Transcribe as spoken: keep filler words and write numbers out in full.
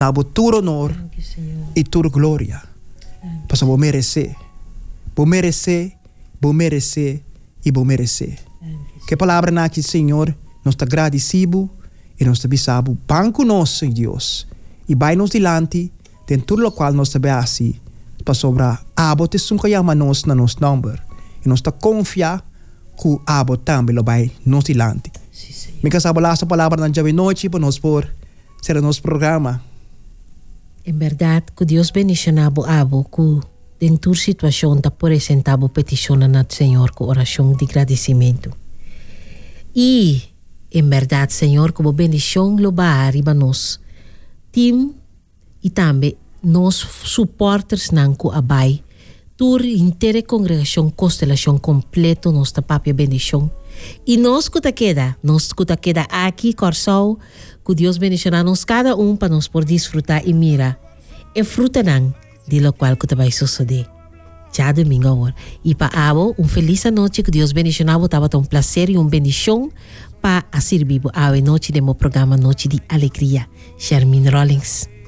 Nabo tu honor e tu glória. Passa vou merecer. Vou merecer, vou merecer e vou merecer. Que palavra na aqui, Senhor, nós te agradecemos e nós te bisabo banco nosso, Deus. E vai nos dilante, tem tudo o qual nós te beasi, para sobrar abo te sunca yama nos na nos number. E nós te confia que abo também lo vai nos dilante. Me casaba la palavra na jave noite para nós por ser o nosso programa. Em verdade, que Deus bendicionabo abo, que dentro da situação está apresentando petição na Senhor com oração de agradecimento. E, em verdade, Senhor, que a bendição global arriba nós, team e também nós supporters nanku abai, tur inteira congregação constelação completo nos ta papia bendição. E nós que ta queda, nós que ta queda aqui, Corsol, que Deus bendicionar nos cada um para nós por desfrutar e mira, é fruta nang, de lo qual que ta vai suceder. Já domingo agora. E para abo, um feliz noite, que Deus bendicionar, estava um prazer e uma bendição para a servir a noite de meu programa Noite de Alegria. Charmin Rollins.